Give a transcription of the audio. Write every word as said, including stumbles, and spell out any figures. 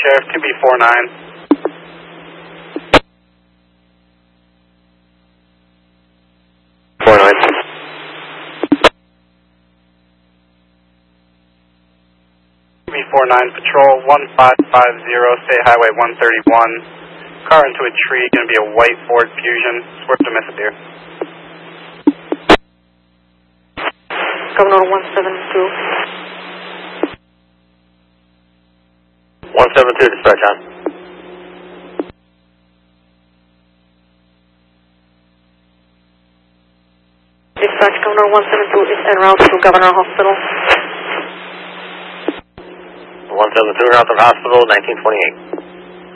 Sheriff, two B four nine. four nine. two B four nine, Patrol one five five zero, State Highway one thirty-one. Car into a tree, going to be a white Ford Fusion. Swerve to miss a deer. Governor one seven two. one seven two, dispatch on. Dispatch, Governor one seven two is en route to Governor Hospital. one seven two, route to hospital, nineteen twenty-eight.